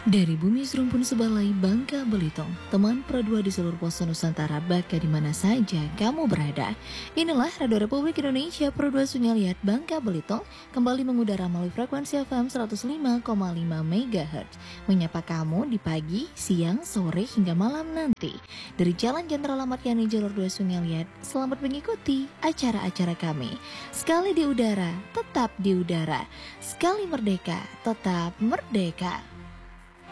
Dari Bumi Serumpun Sebalai, Bangka Belitung, teman Pro 2 di seluruh pelosok Nusantara, bahkan di mana saja kamu berada. Inilah Radio Republik Indonesia Pro 2 Sunyaliat Bangka Belitung, kembali mengudara melalui frekuensi FM 105,5 MHz. Menyapa kamu di pagi, siang, sore, hingga malam nanti. Dari Jalan Jenderal Ahmad Yani Jalur 2 Sunyaliat, selamat mengikuti acara-acara kami. Sekali di udara, tetap di udara. Sekali merdeka, tetap merdeka.